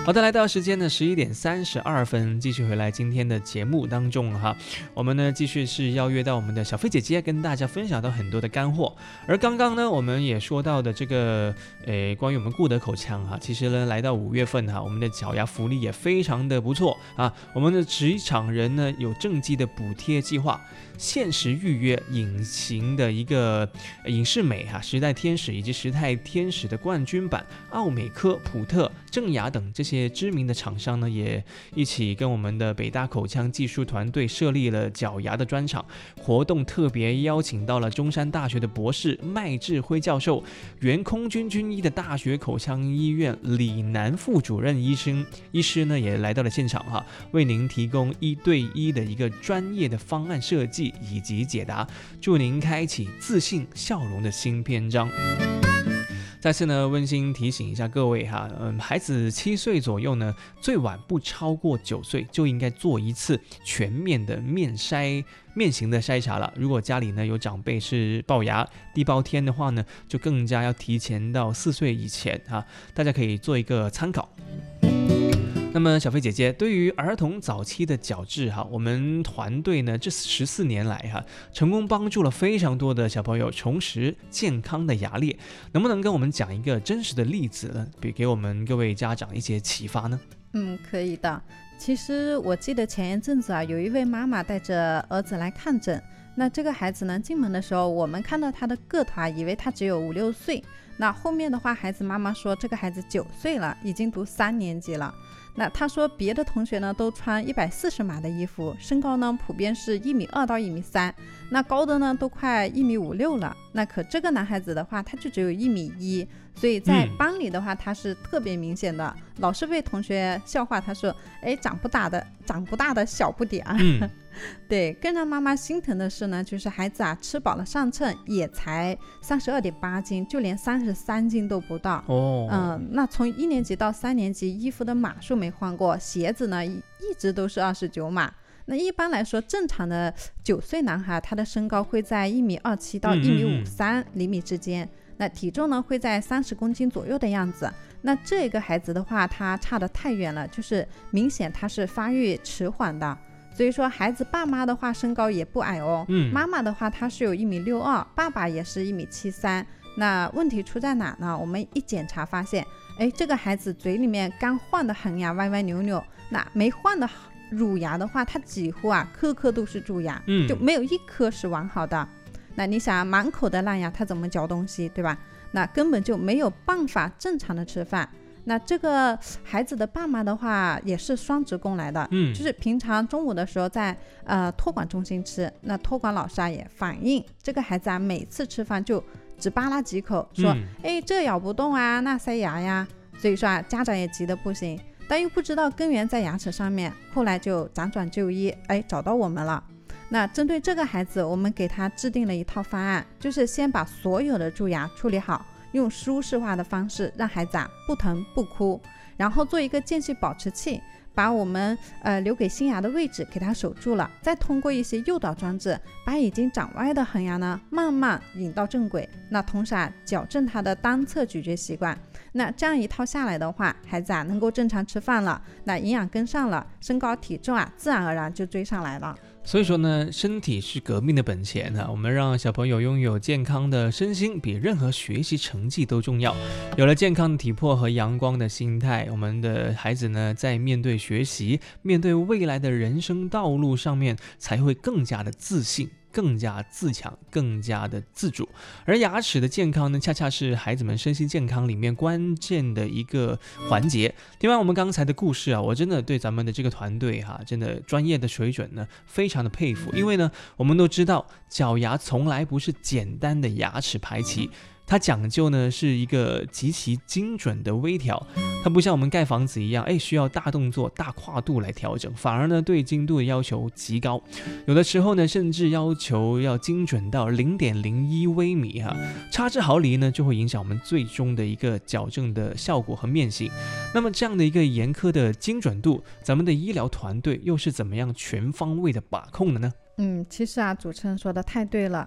好的，来到时间的11:32，继续回来今天的节目当中哈。我们呢继续是邀约到我们的小飞姐姐，跟大家分享到很多的干货。而刚刚呢，我们也说到的这个关于我们顾德口腔哈，其实呢来到5月份哈，我们的脚牙福利也非常的不错啊。我们的职场人呢有正畸的补贴计划。限时预约隐形的一个影视美时代天使以及时代天使的冠军版，奥美科、普特、正雅等这些知名的厂商呢，也一起跟我们的北大口腔技术团队设立了脚牙的专场活动，特别邀请到了中山大学的博士麦志辉教授、原空军军医的大学口腔医院李南副主任医师呢，也来到了现场为您提供1对1的一个专业的方案设计以及解答，祝您开启自信笑容的新篇章。再次呢，温馨提醒一下各位孩子7岁左右呢，最晚不超过9岁就应该做一次全面的面型的筛查了。如果家里呢有长辈是龅牙、地包天的话呢，就更加要提前到4岁以前大家可以做一个参考。那么小飞姐姐，对于儿童早期的矫治我们团队呢这14年来成功帮助了非常多的小朋友重拾健康的牙列，能不能跟我们讲一个真实的例子呢？给我们各位家长一些启发呢？ 可以的。其实我记得前一阵子有一位妈妈带着儿子来看诊，那这个孩子呢进门的时候，我们看到他的个头以为他只有5、6岁，那后面的话孩子妈妈说这个孩子9岁了，已经读3年级了。那他说别的同学呢都穿140码的衣服，身高呢普遍是1.2米到1.3米，那高的呢都快1.56米了。那可这个男孩子的话他就只有1.1米，所以在班里的话他是特别明显的，老是被同学笑话，他说长不大的小不点对，更让妈妈心疼的是呢，就是孩子吃饱了上秤也才32.8斤，就连33斤都不到那从1年级到3年级衣服的码数没换过，鞋子呢一直都是29码。那一般来说正常的9岁男孩他的身高会在1.27米到1.53米之间，那体重呢会在30公斤左右的样子。那这个孩子的话他差得太远了，就是明显他是发育迟缓的。所以说孩子爸妈的话身高也不矮妈妈的话她是有1.62米，爸爸也是1.73米。那问题出在哪呢？我们一检查发现这个孩子嘴里面刚换的恒牙歪歪扭扭，那没换的乳牙的话他几乎颗颗都是蛀牙就没有一颗是完好的。那你想满口的烂牙他怎么嚼东西，对吧？那根本就没有办法正常的吃饭。那这个孩子的爸妈的话也是双职工来的就是平常中午的时候在托管中心吃，那托管老师也反映这个孩子每次吃饭就只扒拉几口，说这咬不动那塞牙呀。所以说家长也急得不行，但又不知道根源在牙齿上面，后来就辗转就医找到我们了。那针对这个孩子我们给他制定了一套方案，就是先把所有的蛀牙处理好，用舒适化的方式让孩子不疼不哭，然后做一个间隙保持器，把我们留给新牙的位置给它守住了，再通过一些诱导装置把已经长歪的恒牙呢慢慢引到正轨，那同时矫正它的单侧咀嚼习惯。那这样一套下来的话，孩子能够正常吃饭了，那营养跟上了，身高体重自然而然就追上来了。 所以说呢，身体是革命的本钱我们让小朋友拥有健康的身心，比任何学习成绩都重要。有了健康的体魄和阳光的心态，我们的孩子呢，在面对学习、面对未来的人生道路上面，才会更加的自信，更加自强，更加的自主。而牙齿的健康呢，恰恰是孩子们身心健康里面关键的一个环节。听完我们刚才的故事我真的对咱们的这个团队真的专业的水准呢非常的佩服。因为呢我们都知道矫牙从来不是简单的牙齿排齐，它讲究呢是一个极其精准的微调，它不像我们盖房子一样需要大动作大跨度来调整，反而呢对精度的要求极高，有的时候呢甚至要求要精准到0.01微米差之毫厘呢就会影响我们最终的一个矫正的效果和面型。那么这样的一个严苛的精准度，咱们的医疗团队又是怎么样全方位的把控的呢？ 其实主持人说的太对了，